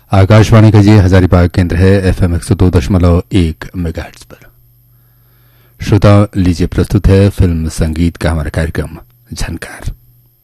आकाशवाणी का ये हजारीबाग केंद्र है FM 102.1 मेगाहर्ट्ज पर। श्रोता लीजिए प्रस्तुत है फिल्म संगीत का हमारा कार्यक्रम झनकार।